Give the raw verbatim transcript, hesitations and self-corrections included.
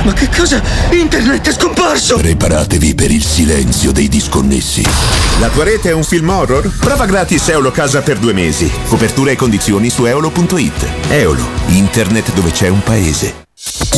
Ma che cosa? Internet è scomparso! Preparatevi per il silenzio dei disconnessi. La tua rete è un film horror? Prova gratis Eolo Casa per due mesi. Copertura e condizioni su eolo punto it. Eolo, internet dove c'è un paese.